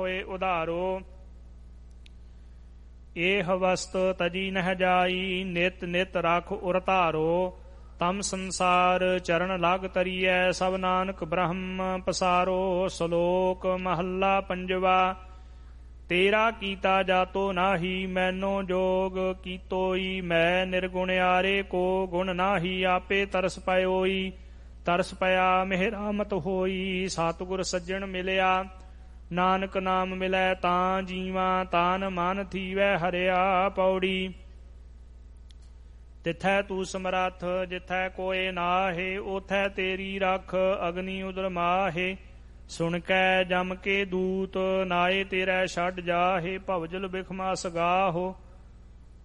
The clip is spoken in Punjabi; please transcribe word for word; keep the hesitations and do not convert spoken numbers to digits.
ਹੋਏ ਉਧਾਰੋ। ਇਹ ਵਸਤ ਤਜੀ ਨਹਿ ਜਾਈ, ਨਿਤ ਨਿਤ ਰਖ ਉਰ ਧਾਰੋ। ਤਮ ਸੰਸਾਰ ਚਰਨ ਲਗ ਤਰੀਐ, ਸਭ ਨਾਨਕ ਬ੍ਰਹਮ ਪਸਾਰੋ। ਸ਼ਲੋਕ ਮਹੱਲਾ ਪੰਜਵਾ। ਤੇਰਾ ਕੀਤਾ ਜਾਤੋ ਨਾਹੀ, ਮੈਨੋ ਜੋਗ ਕੀਤੋਈ। ਮੈਂ ਨਿਰਗੁਣਿਆਰੇ ਕੋ ਗੁਣ ਨਾਹੀ, ਆਪੇ ਤਰਸ ਪਇਓਈ। ਤਰਸ ਪਿਆ ਮਿਹਰਾਮਤ ਹੋਈ, ਸਤਿਗੁਰ ਸੱਜਣ ਮਿਲਿਆ। ਨਾਨਕ ਨਾਮ ਮਿਲੈ ਤਾਂ ਜੀਵਾਂ, ਤਾਨ ਮਨ ਥੀਵੈ ਹਰਿਆ। ਪੌੜੀ। ਤਿਥੈ ਤੂੰ ਸਮਰੱਥ, ਜਿਥੈ ਕੋਇ ਨਾਹੇ। ਓਥੈ ਤੇਰੀ ਰਖ, ਅਗਨੀ ਉਦਰ ਮਾਹੇ। ਸੁਣ ਕੈ ਜਮ ਕੇ ਦੂਤ, ਨਾਏ ਤੇਰੈ ਛੱਡ ਜਾਹੇ। ਭਵਜਲ ਬਿਖਮਾ ਸਗਾਹੋ,